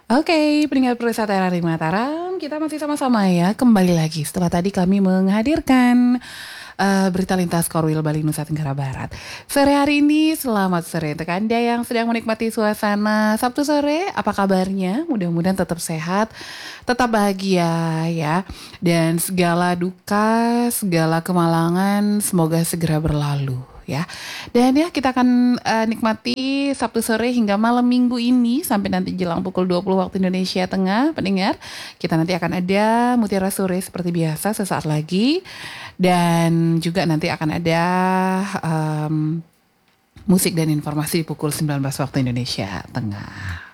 Oke, pendengar Perisata RRI Mataram, kita masih sama-sama ya, kembali lagi setelah tadi kami menghadirkan berita lintas Korwil Bali Nusa Tenggara Barat. Sore hari ini selamat sore untuk Anda yang sedang menikmati suasana Sabtu sore. Apa kabarnya? Mudah-mudahan tetap sehat, tetap bahagia ya. Dan segala duka, segala kemalangan semoga segera berlalu ya. Dan ya kita akan nikmati Sabtu sore hingga malam minggu ini sampai nanti jelang pukul 20 waktu Indonesia Tengah, pendengar. Kita nanti akan ada Mutiara Sore seperti biasa sesaat lagi. Dan juga nanti akan ada musik dan informasi pukul 19 waktu Indonesia Tengah.